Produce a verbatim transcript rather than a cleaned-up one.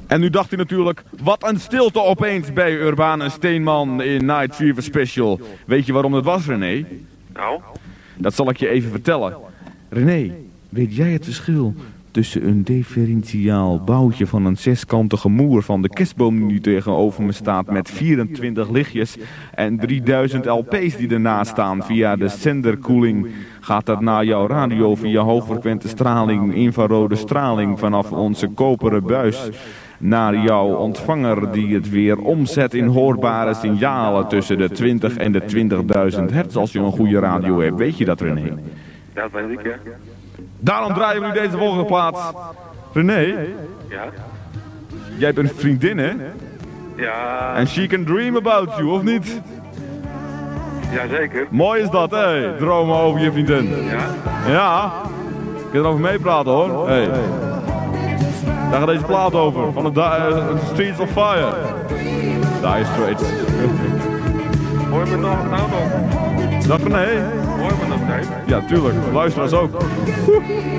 En nu dacht hij natuurlijk, wat een stilte opeens bij Urban en Steenman in Night Fever Special. Weet je waarom dat was, René? Nou? Dat zal ik je even vertellen. René, weet jij het verschil tussen een differentiaal boutje van een zeskantige moer van de kerstboom die nu tegenover me staat met vierentwintig lichtjes en drieduizend L P's die ernaast staan via de zenderkoeling? Gaat dat naar jouw radio via hoogfrequente straling, infrarode straling vanaf onze koperen buis naar jouw ontvanger die het weer omzet in hoorbare signalen tussen de twintig en de twintigduizend hertz als je een goede radio hebt. Weet je dat, René? Ja, dat weet ik, ja. Daarom draaien we nu deze volgende plaats. René, Ja? jij bent een vriendin, hè? Ja, En she can dream about you, of niet? jazeker. Mooi is dat, hé. Dromen over je vriendin. Ja? Ja. Ik kan erover meepraten, hoor. Hey. Daar gaat deze plaat over. Van de Di- uh, Streets of Fire. Dire Straits. Hoor je me nog nou nog? Dag René. Hoor je me nog steeds? Ja, tuurlijk. Luisteraars ook.